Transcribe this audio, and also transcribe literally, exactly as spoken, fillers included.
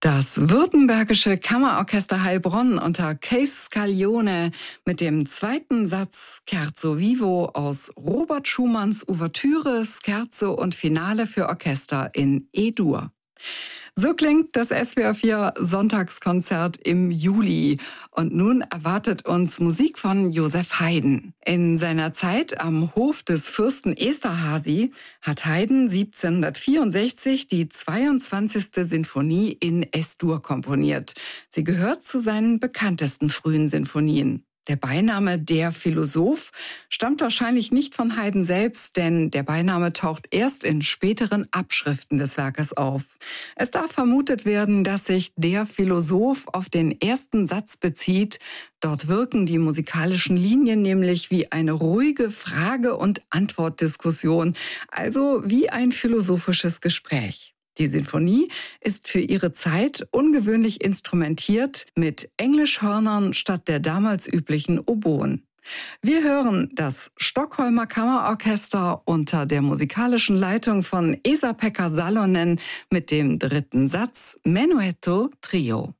Das Württembergische Kammerorchester Heilbronn unter Cees Scaglione mit dem zweiten Satz Scherzo Vivo aus Robert Schumanns Ouvertüre, Scherzo und Finale für Orchester in E-Dur. So klingt das S W R vier Sonntagskonzert im Juli. Und nun erwartet uns Musik von Joseph Haydn. In seiner Zeit am Hof des Fürsten Esterházy hat Haydn siebzehnhundertvierundsechzig die zweiundzwanzigste Sinfonie in Es-Dur komponiert. Sie gehört zu seinen bekanntesten frühen Sinfonien. Der Beiname Der Philosoph stammt wahrscheinlich nicht von Haydn selbst, denn der Beiname taucht erst in späteren Abschriften des Werkes auf. Es darf vermutet werden, dass sich Der Philosoph auf den ersten Satz bezieht. Dort wirken die musikalischen Linien nämlich wie eine ruhige Frage- und Antwortdiskussion, also wie ein philosophisches Gespräch. Die Sinfonie ist für ihre Zeit ungewöhnlich instrumentiert mit Englischhörnern statt der damals üblichen Oboen. Wir hören das Stockholmer Kammerorchester unter der musikalischen Leitung von Esa-Pekka Salonen mit dem dritten Satz Menuetto Trio.